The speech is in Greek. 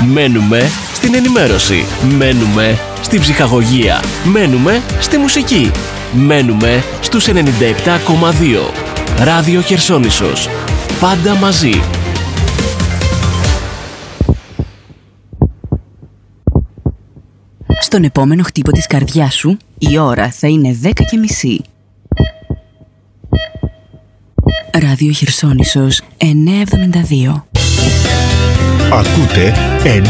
Μένουμε στην ενημέρωση. Μένουμε στην ψυχαγωγία. Μένουμε στη μουσική. Μένουμε στους 97,2. Ράδιο Χερσόνησος. Πάντα μαζί. Στον επόμενο χτύπο της καρδιάς σου, η ώρα θα είναι 10:30. Ράδιο Χερσόνησος 972. Ακούτε